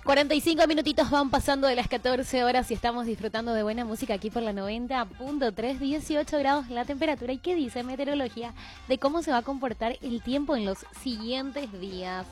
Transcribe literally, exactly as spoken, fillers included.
cuarenta y cinco minutitos van pasando de las catorce horas y estamos disfrutando de buena música aquí por la noventa punto tres, dieciocho grados la temperatura. ¿Y qué dice meteorología de cómo se va a comportar el tiempo en los siguientes días?